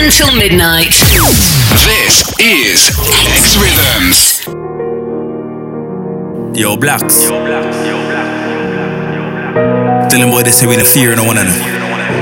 till midnight. This is X Rhythms. Yo, Blacks. Tell them boy they say we in the fear no one another.